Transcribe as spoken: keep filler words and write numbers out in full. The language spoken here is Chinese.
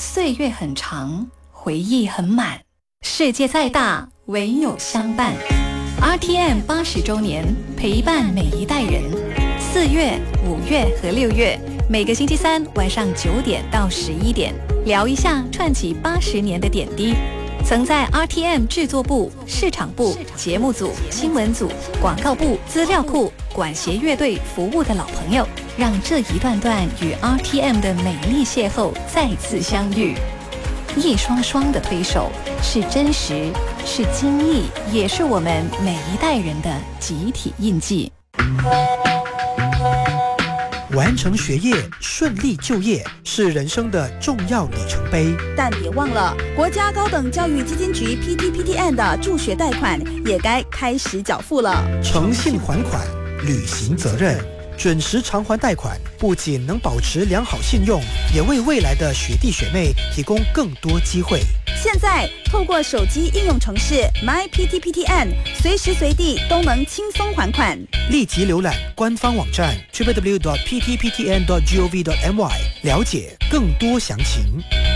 岁月很长，回忆很满，世界再大，唯有相伴。R T M 八十周年，陪伴每一代人。四月、五月和六月，每个星期三晚上九点到十一点，聊一下串起八十年的点滴。曾在 R T M 制作部、市场部、节目组、新闻组、广告部、资料库、管弦乐队服务的老朋友，让这一段段与 R T M 的美丽邂逅再次相遇。一双双的推手，是真实，是惊异，也是我们每一代人的集体印记。 完成学业，顺利就业是人生的重要里程碑， 但别忘了，国家高等教育基金局 P T P T N 的助学贷款也该开始缴付了。 诚信还款，履行责任，准时偿还贷款，不仅能保持良好信用，也为未来的学弟学妹提供更多机会。 现在透过手机应用程式 My P T P T N， 随时随地都能轻松还款。 立即浏览官方网站 double-u double-u double-u dot p t p t n dot gov dot m y 了解更多详情。